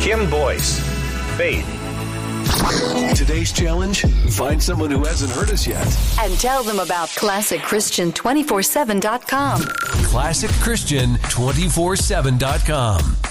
Kim Boyce, Faith. Today's challenge, find someone who hasn't heard us yet. And tell them about ClassicChristian247.com. ClassicChristian247.com.